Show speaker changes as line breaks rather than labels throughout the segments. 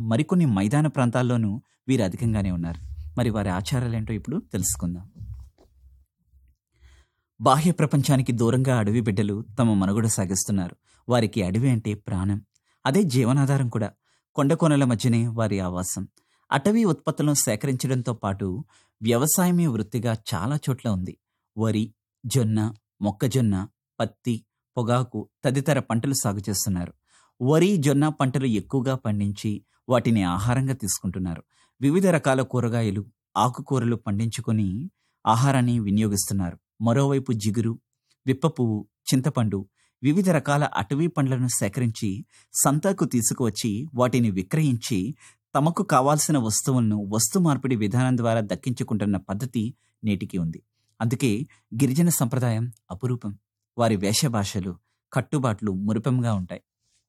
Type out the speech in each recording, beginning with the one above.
మరికొన్ని మైదాన ప్రాంతాల్లోనూ వీరు అధికంగానే ఉన్నారు. మరి వారి ఆచారాలేంటో ఇప్పుడు తెలుసుకుందాం. బాహ్య ప్రపంచానికి దూరంగా అడవి బిడ్డలు తమ మనుగడ సాగిస్తున్నారు. వారికి అడవి అంటే ప్రాణం. అదే జీవనాధారం కూడా. కొండకొనల మధ్యనే వారి ఆవాసం. అటవీ ఉత్పత్తులను సేకరించడంతో పాటు వ్యవసాయమే వృత్తిగా చాలా చోట్ల ఉంది. వరి, జొన్న, మొక్కజొన్న, పత్తి, పొగాకు తదితర పంటలు సాగు చేస్తున్నారు. వరి, జొన్న పంటలు ఎక్కువగా పండించి వాటిని ఆహారంగా తీసుకుంటున్నారు. వివిధ రకాల కూరగాయలు, ఆకుకూరలు పండించుకొని ఆహారాన్ని వినియోగిస్తున్నారు. మరోవైపు జిగురు, విప్పపువ్వు, చింతపండు, వివిధ రకాల అటవీ పండ్లను సేకరించి సంతకు తీసుకువచ్చి వాటిని విక్రయించి తమకు కావాల్సిన వస్తువులను వస్తు మార్పిడి విధానం ద్వారా దక్కించుకుంటున్న పద్ధతి నేటికి ఉంది. అందుకే గిరిజన సంప్రదాయం అపురూపం. వారి వేషభాషలు, కట్టుబాట్లు మురిపెంగా ఉంటాయి.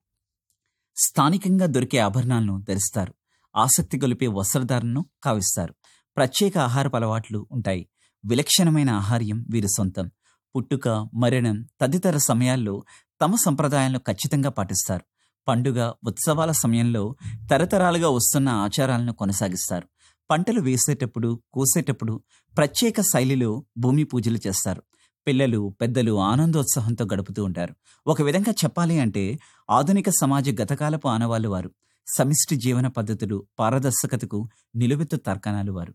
స్థానికంగా దొరికే ఆభరణాలను ధరిస్తారు. ఆసక్తి గొలిపే వస్త్రధారణను కావిస్తారు. ప్రత్యేక ఆహారపు అలవాట్లు ఉంటాయి. విలక్షణమైన ఆహార్యం వీరి సొంతం. పుట్టుక, మరణం తదితర సమయాల్లో తమ సంప్రదాయాలను ఖచ్చితంగా పాటిస్తారు. పండుగ, ఉత్సవాల సమయంలో తరతరాలుగా వస్తున్న ఆచారాలను కొనసాగిస్తారు. పంటలు వేసేటప్పుడు, కోసేటప్పుడు ప్రత్యేక శైలిలో భూమి పూజలు చేస్తారు. పిల్లలు, పెద్దలు ఆనందోత్సాహంతో గడుపుతూ ఉంటారు. ఒక విధంగా చెప్పాలి అంటే ఆధునిక సమాజ గతకాలపు ఆనవాళ్లు వారు. సమిష్టి జీవన పద్ధతులు, పారదర్శకతకు నిలువెత్తు తర్కణాలు వారు.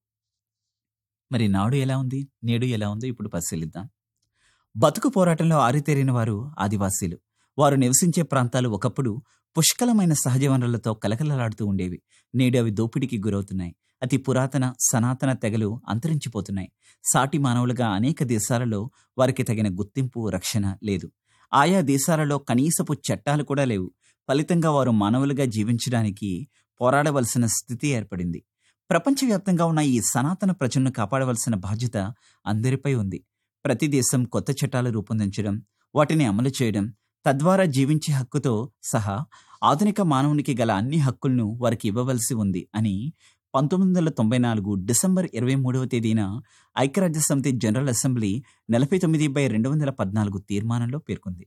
మరి నాడు ఎలా ఉంది, నేడు ఎలా ఉందో ఇప్పుడు పరిశీలిద్దాం. బతుకు పోరాటంలో ఆరితేరిన వారు ఆదివాసీలు. వారు నివసించే ప్రాంతాలు ఒకప్పుడు పుష్కలమైన సహజ వనరులతో కలకలలాడుతూ ఉండేవి. నేడు అవి దోపిడీకి గురవుతున్నాయి. అతి పురాతన సనాతన తెగలు అంతరించిపోతున్నాయి. సాటి మానవులుగా అనేక దేశాలలో వారికి తగిన గుర్తింపు, రక్షణ లేదు. ఆయా దేశాలలో కనీసపు చట్టాలు కూడా లేవు. ఫలితంగా వారు మానవులుగా జీవించడానికి పోరాడవలసిన స్థితి ఏర్పడింది. ప్రపంచవ్యాప్తంగా ఉన్న ఈ సనాతన ప్రజలను కాపాడవలసిన బాధ్యత అందరిపై ఉంది. ప్రతి దేశం కొత్త చట్టాలు రూపొందించడం, వాటిని అమలు చేయడం, తద్వారా జీవించే హక్కుతో సహా ఆధునిక మానవునికి గల అన్ని హక్కులను వారికి ఇవ్వవలసి ఉంది అని 1994 డిసెంబర్ 23వ తేదీన ఐక్యరాజ్యసమితి జనరల్ అసెంబ్లీ 49/214 తీర్మానంలో పేర్కొంది.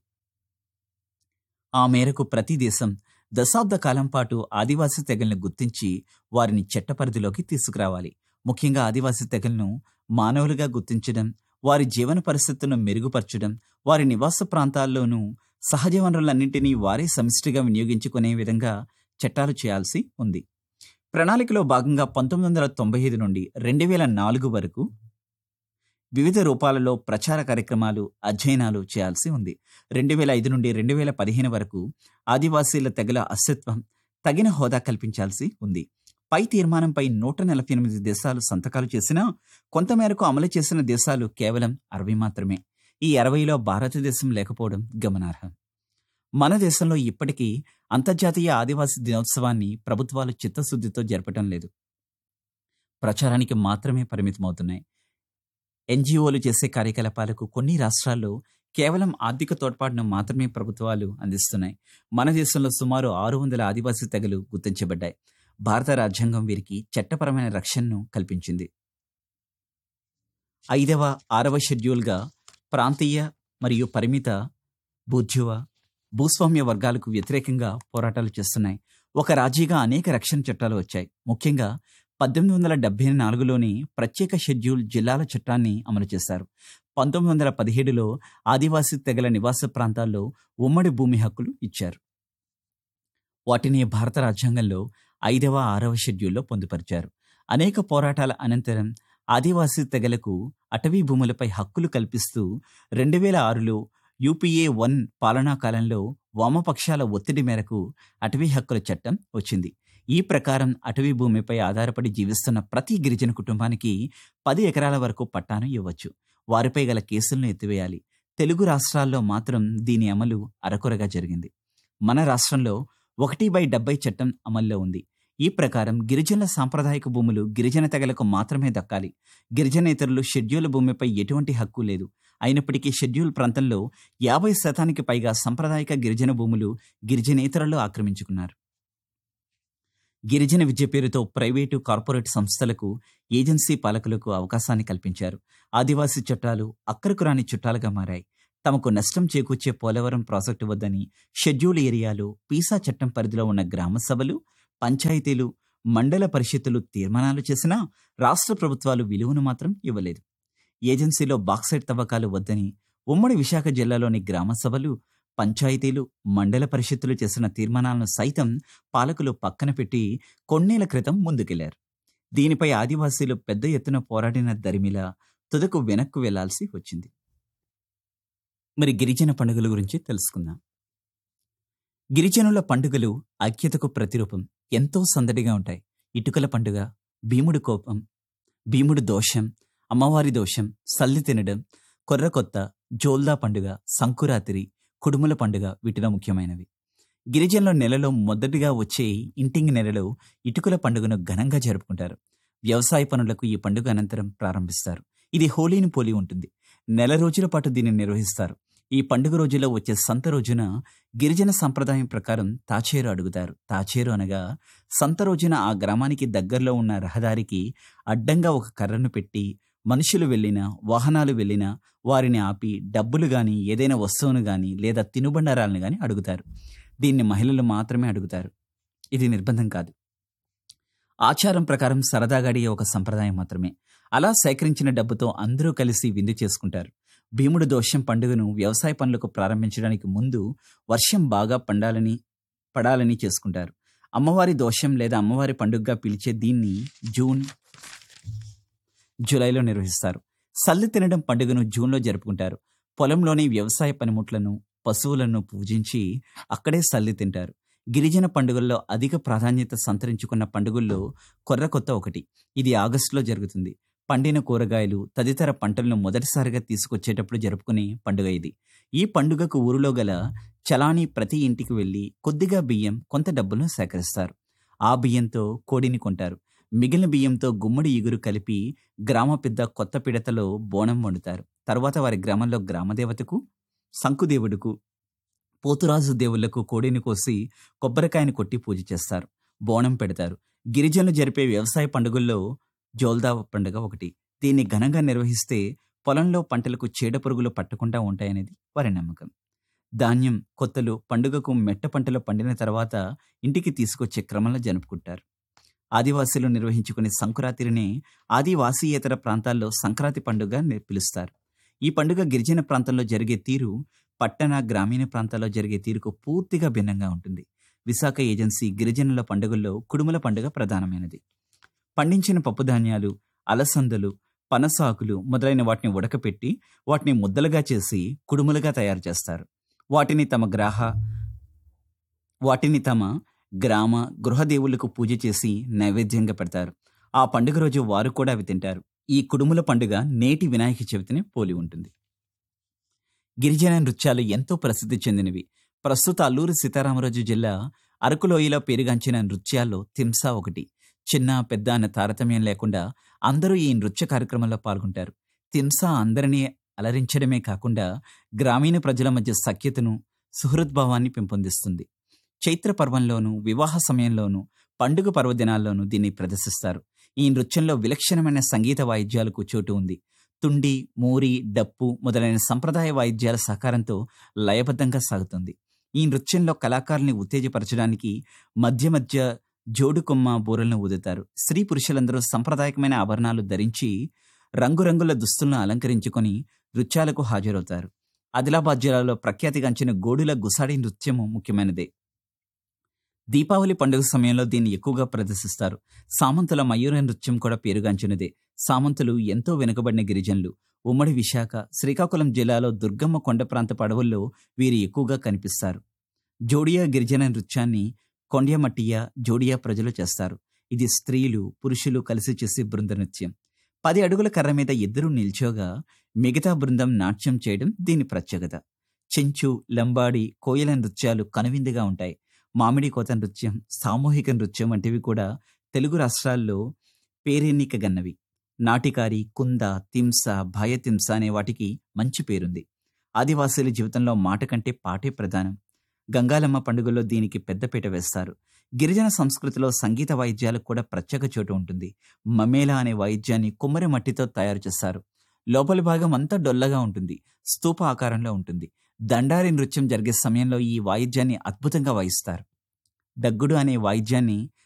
ఆ మేరకు ప్రతి దేశం దశాబ్ద కాలం పాటు ఆదివాసీ తెగలను గుర్తించి వారిని చట్టపరిధిలోకి తీసుకురావాలి. ముఖ్యంగా ఆదివాసీ తెగలను మానవులుగా గుర్తించడం, వారి జీవన పరిస్థితులను మెరుగుపరచడం, వారి నివాస ప్రాంతాల్లోనూ సహజ వనరులన్నింటినీ వారే సమిష్టిగా వినియోగించుకునే విధంగా చట్టాలు చేయాల్సి ఉంది. ప్రణాళికలో భాగంగా 1995 నుండి 2004 వరకు వివిధ రూపాలలో ప్రచార కార్యక్రమాలు, అధ్యయనాలు చేయాల్సి ఉంది. 2005 నుండి 2015 వరకు ఆదివాసీల తెగల అస్తిత్వం, తగిన హోదా కల్పించాల్సి ఉంది. పై తీర్మానంపై 148 దేశాలు సంతకాలు చేసినా కొంతమేరకు అమలు చేసిన దేశాలు కేవలం 60 మాత్రమే. ఈ 60లో భారతదేశం లేకపోవడం గమనార్హం. మన దేశంలో ఇప్పటికీ అంతర్జాతీయ ఆదివాసీ దినోత్సవాన్ని ప్రభుత్వాలు చిత్తశుద్ధితో జరపటం లేదు. ప్రచారానికి మాత్రమే పరిమితమవుతున్నాయి. ఎన్జిఓలు చేసే కార్యకలాపాలకు కొన్ని రాష్ట్రాల్లో కేవలం ఆర్థిక తోడ్పాటును మాత్రమే ప్రభుత్వాలు అందిస్తున్నాయి. మన దేశంలో సుమారు 600 ఆదివాసీ తెగలు గుర్తించబడ్డాయి. భారత రాజ్యాంగం వీరికి చట్టపరమైన రక్షణను కల్పించింది. 5వ, 6వ షెడ్యూల్గా ప్రాంతీయ మరియు పరిమిత బూర్జువా, భూస్వామ్య వర్గాలకు వ్యతిరేకంగా పోరాటాలు చేస్తున్నాయి. ఒక రాజీగా అనేక రక్షణ చట్టాలు వచ్చాయి. ముఖ్యంగా 1874లోని ప్రత్యేక షెడ్యూల్ జిల్లాల చట్టాన్ని అమలు చేశారు. 1917లో ఆదివాసీ తెగల నివాస ప్రాంతాల్లో ఉమ్మడి భూమి హక్కులు ఇచ్చారు. వాటిని భారత రాజ్యాంగంలో 5వ, 6వ షెడ్యూల్లో పొందుపరిచారు. అనేక పోరాటాల అనంతరం ఆదివాసీ తెగలకు అటవీ భూములపై హక్కులు కల్పిస్తూ 2006లో UPA 1 పాలనా కాలంలో వామపక్షాల ఒత్తిడి మేరకు అటవీ హక్కుల చట్టం వచ్చింది. ఈ ప్రకారం అటవీ భూమిపై ఆధారపడి జీవిస్తున్న ప్రతి గిరిజన కుటుంబానికి 10 ఎకరాల వరకు పట్టాను ఇవ్వచ్చు. వారిపై గల కేసులను ఎత్తివేయాలి. తెలుగు రాష్ట్రాల్లో మాత్రం దీని అమలు అరకొరగా జరిగింది. మన రాష్ట్రంలో 1/70 చట్టం అమల్లో ఉంది. ఈ ప్రకారం గిరిజనుల సాంప్రదాయక భూములు గిరిజన తెగలకు మాత్రమే దక్కాలి. గిరిజనేతరులు షెడ్యూల్ భూమిపై ఎటువంటి హక్కు లేదు. అయినప్పటికీ షెడ్యూల్ ప్రాంతంలో 50% పైగా సాంప్రదాయక గిరిజన భూములు గిరిజనేతరులు ఆక్రమించుకున్నారు. గిరిజన విద్య పేరుతో ప్రైవేటు, కార్పొరేట్ సంస్థలకు, ఏజెన్సీ పాలకులకు అవకాశాన్ని కల్పించారు. ఆదివాసీ చట్టాలు అక్కరకు రాని చుట్టాలుగా మారాయి. తమకు నష్టం చేకూర్చే పోలవరం ప్రాజెక్టు వద్దని షెడ్యూల్ ఏరియాలో పీసా చట్టం పరిధిలో ఉన్న గ్రామ సభలు, పంచాయతీలు, మండల పరిషత్తులు తీర్మానాలు చేసినా రాష్ట్ర ప్రభుత్వాలు విలువను మాత్రం ఇవ్వలేదు. ఏజెన్సీలో బాక్సైట్ తవ్వకాలు వద్దని ఉమ్మడి విశాఖ జిల్లాలోని గ్రామ సభలు, పంచాయతీలు, మండల పరిషత్తులు చేసిన తీర్మానాలను సైతం పాలకులు పక్కన పెట్టి కొన్నేళ్ల క్రితం ముందుకెళ్లారు. దీనిపై ఆదివాసీలు పెద్ద ఎత్తున పోరాడిన దరిమిలా తుదకు వెనక్కు వెళ్లాల్సి వచ్చింది. మరి గిరిజన పండుగల గురించి తెలుసుకుందాం. గిరిజనుల పండుగలు ఐక్యతకు ప్రతిరూపం. ఎంతో సందడిగా ఉంటాయి. ఇటుకల పండుగ, భీముడి కోపం, భీముడి దోషం, అమ్మవారి దోషం, సల్లి తినడం, కొర్రకొత్త, జోల్దా పండుగ, సంకురాతిరి, కుడుముల పండుగ వీటిలో ముఖ్యమైనవి. గిరిజనుల నెలలో మొదటిగా వచ్చే ఇంటింగి నెలలో ఇటుకల పండుగను ఘనంగా జరుపుకుంటారు. వ్యవసాయ పనులకు ఈ పండుగ అనంతరం ప్రారంభిస్తారు. ఇది హోలీని పోలి ఉంటుంది. నెల రోజుల పాటు దీన్ని నిర్వహిస్తారు. ఈ పండుగ రోజుల్లో వచ్చే సంత రోజున గిరిజన సంప్రదాయం ప్రకారం తాచేరు అడుగుతారు. తాచేరు అనగా సంత రోజున ఆ గ్రామానికి దగ్గరలో ఉన్న రహదారికి అడ్డంగా ఒక కర్రను పెట్టి మనుషులు వెళ్ళినా, వాహనాలు వెళ్ళినా వారిని ఆపి డబ్బులు గాని, ఏదైనా వస్తువును గాని లేదా తినుబండారాలను గాని అడుగుతారు. దీన్ని మహిళలు మాత్రమే అడుగుతారు. ఇది నిర్బంధం కాదు. ఆచారం ప్రకారం సరదాగా అడిగే ఒక సంప్రదాయం మాత్రమే. అలా సేకరించిన డబ్బుతో అందరూ కలిసి విందు చేసుకుంటారు. భీముడి దోషం పండుగను వ్యవసాయ పనులకు ప్రారంభించడానికి ముందు వర్షం బాగా పడాలని చేసుకుంటారు. అమ్మవారి దోషం లేదా అమ్మవారి పండుగగా పిలిచే దీన్ని జూన్, జూలైలో నిర్వహిస్తారు. సల్లి తినడం పండుగను జూన్లో జరుపుకుంటారు. పొలంలోని వ్యవసాయ పనిముట్లను, పశువులను పూజించి అక్కడే సల్లి తింటారు. గిరిజన పండుగల్లో అధిక ప్రాధాన్యత సంతరించుకున్న పండుగల్లో కొర్రకొత్త ఒకటి. ఇది ఆగస్టులో జరుగుతుంది. పండిన కూరగాయలు, తదితర పంటలను మొదటిసారిగా తీసుకొచ్చేటప్పుడు జరుపుకునే పండుగ ఇది. ఈ పండుగకు ఊరిలో గల చలానీ ప్రతి ఇంటికి వెళ్లి కొద్దిగా బియ్యం, కొంత డబ్బులను సేకరిస్తారు. ఆ బియ్యంతో కోడిని కొంటారు. మిగిలిన బియ్యంతో గుమ్మడి ఇగురు కలిపి గ్రామ పెద్ద కొత్త పిడతలో బోనం వండుతారు. తర్వాత వారి గ్రామంలో గ్రామదేవతకు, శంకుదేవుడుకు, పోతురాజు దేవుళ్లకు కోడిని కోసి కొబ్బరికాయని కొట్టి పూజ చేస్తారు. బోనం పెడతారు. గిరిజనులు జరిపే వ్యవసాయ పండుగల్లో జోల్దా పండుగ ఒకటి. దీన్ని ఘనంగా నిర్వహిస్తే పొలంలో పంటలకు చీడపురుగులు పట్టకుండా ఉంటాయనేది వారి నమ్మకం. ధాన్యం, కొత్తలు పండుగకు మెట్ట పంటలు పండిన తర్వాత ఇంటికి తీసుకొచ్చే క్రమంలో జరుపుకుంటారు. ఆదివాసీలు నిర్వహించుకునే సంకురాతిరినే ఆదివాసీయేతర ప్రాంతాల్లో సంక్రాంతి పండుగ పిలుస్తారు. ఈ పండుగ గిరిజన ప్రాంతంలో జరిగే తీరు పట్టణ, గ్రామీణ ప్రాంతాల్లో జరిగే తీరుకు పూర్తిగా భిన్నంగా ఉంటుంది. విశాఖ ఏజెన్సీ గిరిజనుల పండుగల్లో కుడుముల పండుగ ప్రధానమైనది. పండించిన పప్పుధాన్యాలు, అలసందలు, పనసాకులు మొదలైన వాటిని ఉడకపెట్టి వాటిని ముద్దలుగా చేసి కుడుములుగా తయారు చేస్తారు. వాటిని తమ గ్రామ గృహదేవుళ్లకు పూజ చేసి నైవేద్యంగా పెడతారు. ఆ పండుగ రోజు వారు కూడా అవి తింటారు. ఈ కుడుముల పండుగ నేటి వినాయక చవితిని పోలి ఉంటుంది. గిరిజన నృత్యాలు ఎంతో ప్రసిద్ధి చెందినవి. ప్రస్తుత అల్లూరి సీతారామరాజు జిల్లా అరకులోయలో పేరుగాంచిన నృత్యాల్లో తింసా ఒకటి. చిన్న, పెద్ద అన్న తారతమ్యం లేకుండా అందరూ ఈ నృత్య కార్యక్రమంలో పాల్గొంటారు. తింసా అందరినీ అలరించడమే కాకుండా గ్రామీణ ప్రజల మధ్య సఖ్యతను, సుహృద్భావాన్ని పెంపొందిస్తుంది. చైత్ర పర్వంలోనూ, వివాహ సమయంలోనూ, పండుగ పర్వదినాల్లోనూ దీన్ని ప్రదర్శిస్తారు. ఈ నృత్యంలో విలక్షణమైన సంగీత వాయిద్యాలకు చోటు ఉంది. తుండి, మూరి, డప్పు మొదలైన సంప్రదాయ వాయిద్యాల సహకారంతో లయబద్ధంగా సాగుతుంది. ఈ నృత్యంలో కళాకారుల్ని ఉత్తేజపరచడానికి మధ్య మధ్య జోడుకొమ్మ బూరలను ఊదుతారు. స్త్రీ పురుషులందరూ సంప్రదాయకమైన ఆభరణాలు ధరించి రంగురంగుల దుస్తులను అలంకరించుకొని నృత్యాలకు హాజరవుతారు. ఆదిలాబాద్ జిల్లాలో ప్రఖ్యాతిగాంచిన గోడుల గుసాడి నృత్యము ముఖ్యమైనదే. దీపావళి పండుగ సమయంలో దీన్ని ఎక్కువగా ప్రదర్శిస్తారు. సామంతుల మయూర నృత్యం కూడా పేరుగాంచినదే. సామంతులు ఎంతో వెనుకబడిన గిరిజనులు. ఉమ్మడి విశాఖ, శ్రీకాకుళం జిల్లాలో దుర్గమ్మ కొండ ప్రాంతపు అడవుల్లో వీరు ఎక్కువగా కనిపిస్తారు. జోడియా గిరిజన నృత్యాన్ని కొండ్యమట్టియా, జోడియా ప్రజలు చేస్తారు. ఇది స్త్రీలు, పురుషులు కలిసి చేసే బృంద నృత్యం. 10 అడుగుల కర్ర మీద ఇద్దరు నిల్చోగా మిగతా బృందం నాట్యం చేయడం దీని ప్రత్యేకత. చెంచు, లంబాడి, కోయల నృత్యాలు కనువిందుగా ఉంటాయి. మామిడి కోత నృత్యం, సామూహిక నృత్యం వంటివి కూడా తెలుగు రాష్ట్రాల్లో పేరెన్నికగన్నవి. నాటికారి, కుంద, తింస, భాయతింస అనే వాటికి మంచి పేరుంది. ఆదివాసీల జీవితంలో మాట కంటే పాటే ప్రధానం. గంగాలమ్మ పండుగలో దీనికి పెద్దపీట వేస్తారు. గిరిజన సంస్కృతిలో సంగీత వాయిద్యాలకు కూడా ప్రత్యేక చోటు ఉంటుంది. మమేలా అనే వాయిద్యాన్ని కుమ్మరి మట్టితో తయారు చేస్తారు. లోపలి భాగం అంతా డొల్లగా ఉంటుంది. స్తూప ఆకారంలో ఉంటుంది. దండారి నృత్యం జరిగే సమయంలో ఈ వాయిద్యాన్ని అద్భుతంగా వాయిస్తారు. దగ్గుడు అనే వాయిద్యాన్ని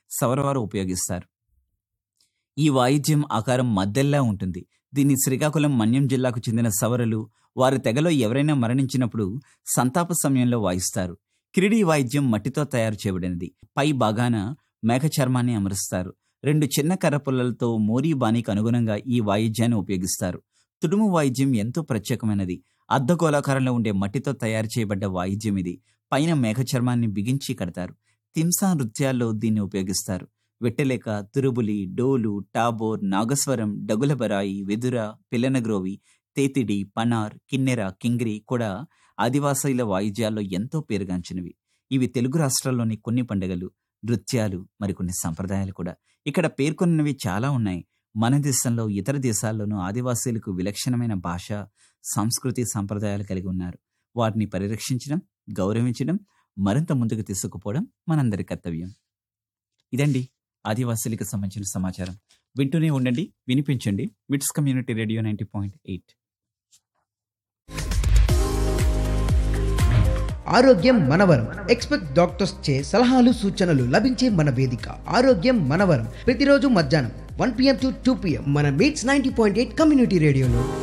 సవరవారు ఉపయోగిస్తారు. ఈ వాయిద్యం ఆకారం మద్దెల్లా ఉంటుంది. దీన్ని శ్రీకాకుళం మన్యం జిల్లాకు చెందిన సవరలు వారి తెగలో ఎవరైనా మరణించినప్పుడు సంతాప సమయంలో వాయిస్తారు. కిరిడి వాయిద్యం మట్టితో తయారు చేయబడినది. పై భాగాన మేక చర్మాన్ని అమరుస్తారు. 2 చిన్న కర్రపుల్లలతో మోరీ బాణీకి అనుగుణంగా ఈ వాయిద్యాన్ని ఉపయోగిస్తారు. తుడుము వాయిద్యం ఎంతో ప్రత్యేకమైనది. అర్ధగోళాకారంలో ఉండే మట్టితో తయారు చేయబడ్డ వాయిద్యం ఇది. పైన మేక చర్మాన్ని బిగించి కడతారు. తింసా నృత్యాల్లో దీన్ని ఉపయోగిస్తారు. వెట్టెలేక, తురుబులి, డోలు, టాబోర్, నాగస్వరం, డగులబరాయి, వెదుర, పిల్లనగ్రోవి, తేతిడి, పనార్, కిన్నెర, కింగిరి కూడా ఆదివాసీల వాయిద్యాల్లో ఎంతో పేరుగాంచినవి. ఇవి తెలుగు రాష్ట్రాల్లోని కొన్ని పండుగలు, నృత్యాలు, మరికొన్ని సంప్రదాయాలు కూడా. ఇక్కడ పేర్కొన్నవి చాలా ఉన్నాయి. మన దేశంలో, ఇతర దేశాల్లోనూ ఆదివాసీలకు విలక్షణమైన భాష, సంస్కృతి, సంప్రదాయాలు కలిగి ఉన్నారు. వాటిని పరిరక్షించడం, గౌరవించడం, మరింత ముందుకు తీసుకుపోవడం మనందరి కర్తవ్యం. ఇదండి ఆదివాసీలకు సంబంధించిన సమాచారం. వింటూనే ఉండండి, వినిపించండి. మిట్స్ కమ్యూనిటీ రేడియో 90.8.
ఆరోగ్యం మనవరం. ఎక్స్పెక్ట్ డాక్టర్స్ చే సలహాలు సూచనలు లభించే మన వేదిక ఆరోగ్యం మనవరం. ప్రతిరోజు మధ్యాహ్నం 1 PM to 2 PM మన మీట్స్ 90.8 కమ్యూనిటీ రేడియోలో